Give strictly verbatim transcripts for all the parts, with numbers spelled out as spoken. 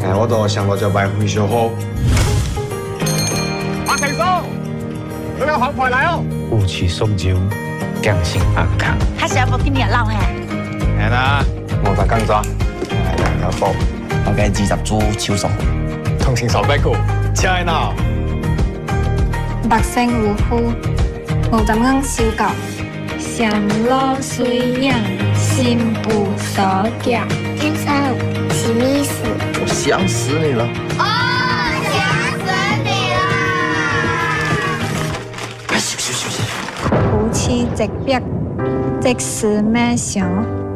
哎，我都想到就买回小好。 马成叔，佢有後台嚟哦。 夫妻送酒，更新安康。 他是要不跟你鬧嘿？ 係啦，我在工作，係兩個波， 我嘅二十株超熟， 通情所不顧，車喺鬧。 百姓有福，無怎樣修教，上路水影，心有所寄。 先生，什麼意思？ 我想死你了。 哦，想死你了！ 哎，休息休息。 夫妻直逼，即是咩想？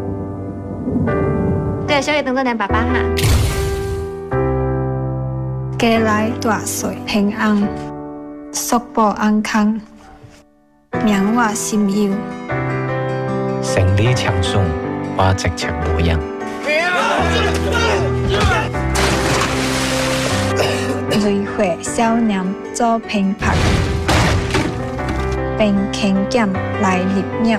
對，小月等着你爸爸哈。 家來大歲平安，福報安康，名我心憂。 勝利長順，我直情無恙。 雷會少年做平拍，並傾劍來立業。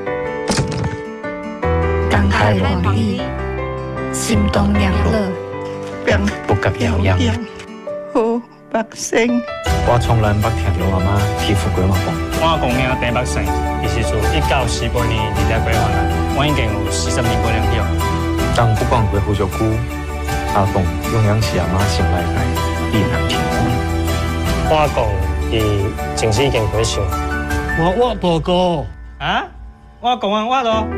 感慨王意，心動兩樂， 不及遙遙。 好百姓。 我從來不聽老阿媽欺負過我講。 我阿公名鄭百成，意思說一九四八年二十八號來，我已經有四十年過兩條。 但不管佢好咗久，阿公永遠是阿媽心內嘅意難平安。 我阿公伊前世已經過世。 我我報告啊，我阿公啊，我咯。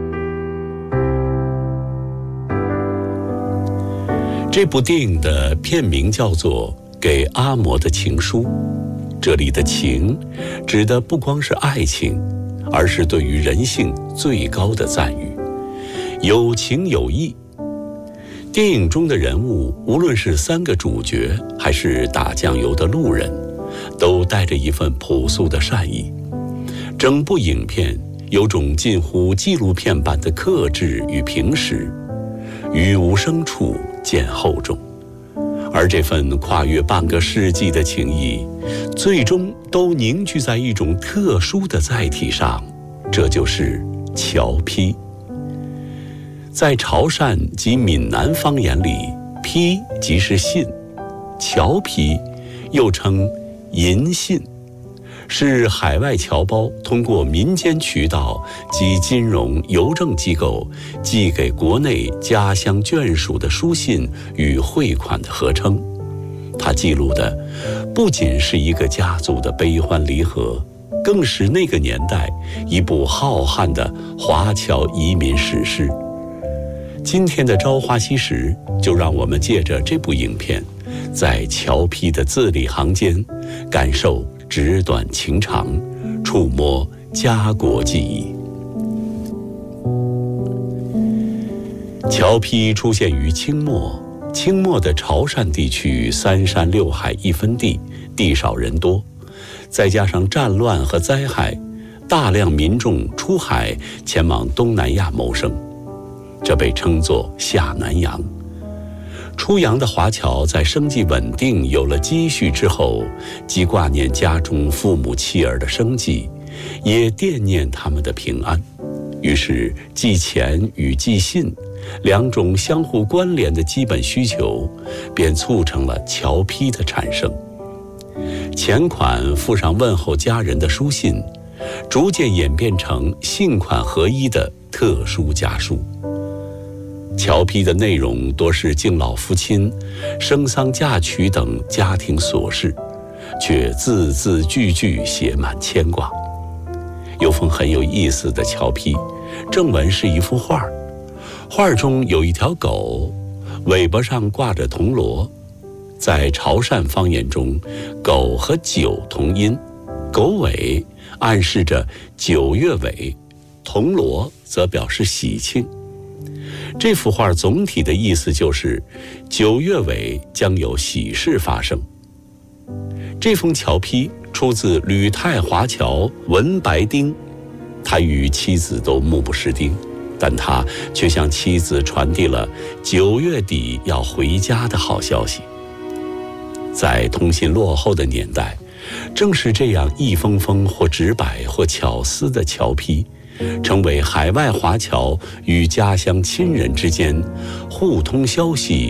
这部电影的片名叫做《给阿嬷的情书》，这里的情指的不光是爱情，而是对于人性最高的赞誉，有情有义。电影中的人物，无论是三个主角还是打酱油的路人，都带着一份朴素的善意。整部影片有种近乎纪录片般的克制与平实，于无声处见厚重。而这份跨越半个世纪的情谊，最终都凝聚在一种特殊的载体上，这就是侨批。在潮汕及闽南方言里，批即是信，侨批又称银信，是海外侨胞通过民间渠道及金融邮政机构寄给国内家乡眷属的书信与汇款的合称。它记录的不仅是一个家族的悲欢离合，更是那个年代一部浩瀚的华侨移民史诗。今天的朝花夕拾，就让我们借着这部影片，在侨批的字里行间，感受纸短情长，触摸家国记忆。侨批出现于清末，清末的潮汕地区三山六海一分地，地少人多，再加上战乱和灾害，大量民众出海前往东南亚谋生，这被称作下南洋。出洋的华侨在生计稳定、有了积蓄之后，既挂念家中父母妻儿的生计，也惦念他们的平安，于是寄钱与寄信两种相互关联的基本需求，便促成了侨批的产生。钱款附上问候家人的书信，逐渐演变成信款合一的特殊家书。侨批的内容多是敬老夫亲、生丧嫁娶等家庭琐事，却字字句句写满牵挂。有封很有意思的侨批，正文是一幅画，画中有一条狗，尾巴上挂着铜锣。在潮汕方言中，狗和九同音，狗尾暗示着九月尾，铜锣则表示喜庆。这幅画总体的意思就是九月尾将有喜事发生。这封侨批出自吕泰华侨文白丁，他与妻子都目不识丁，但他却向妻子传递了九月底要回家的好消息。在通信落后的年代，正是这样一封封或直白或巧思的侨批，成为海外华侨与家乡亲人之间互通消息